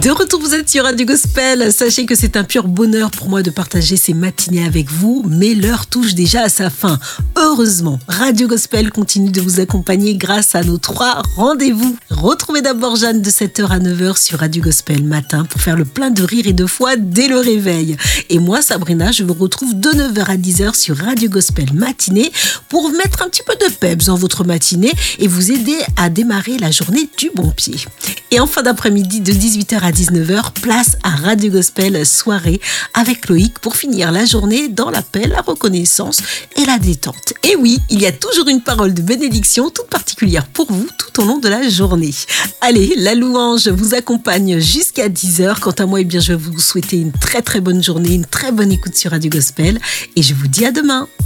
De retour, vous êtes sur Radio Gospel. Sachez que c'est un pur bonheur pour moi de partager ces matinées avec vous, mais l'heure touche déjà à sa fin. Heureusement, Radio Gospel continue de vous accompagner grâce à nos 3 rendez-vous. Retrouvez d'abord Jeanne de 7h à 9h sur Radio Gospel matin pour faire le plein de rire et de foi dès le réveil. Et moi, Sabrina, je vous retrouve de 9h à 10h sur Radio Gospel matinée pour vous mettre un petit peu de peps dans votre matinée et vous aider à démarrer la journée du bon pied. Et en fin d'après-midi de 18h à 19h, place à Radio Gospel soirée avec Loïc pour finir la journée dans la paix, la reconnaissance et la détente. Et oui, il y a toujours une parole de bénédiction toute particulière pour vous tout au long de la journée. Allez, la louange vous accompagne jusqu'à 10h. Quant à moi, je vais vous souhaiter une très très bonne journée, une très bonne écoute sur Radio Gospel et je vous dis à demain.